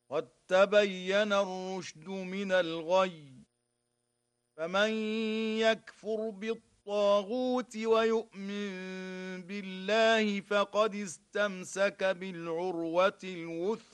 قد تبين الرشد من الغي، فمن يكفر بالطاغوت ويؤمن بالله فقد استمسك بالعروة الوثقى